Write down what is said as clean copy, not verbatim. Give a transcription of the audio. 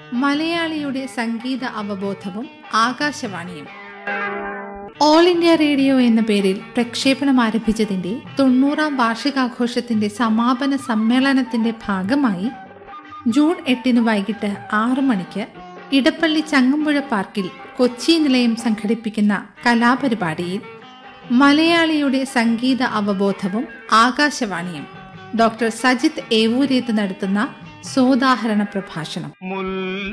മലയാളിയുടെ സംഗീത അവബോധവും ആകാശവാണിയും. All India radio എന്ന പേരിൽ പ്രക്ഷേപണം ആരംഭിച്ചതിന്റെ 90ാം വാർഷികാഘോഷത്തിന്റെ സമാപന സമ്മേളനത്തിന്റെ ഭാഗമായി ജൂൺ 8 വൈകിട്ട് 6 മണിക്ക് ഇടപ്പള്ളി ചങ്ങമ്പുഴ പാർക്കിൽ കൊച്ചി നിലയം സംഘടിപ്പിക്കുന്ന കലാപരിപാടിയിൽ മലയാളിയുടെ സംഗീത അവബോധവും ആകാശവാണിയും ഡോക്ടർ സജിത് ഏവൂരേത്ത് നടത്തുന്ന സോദാഹരണ പ്രഭാഷണം.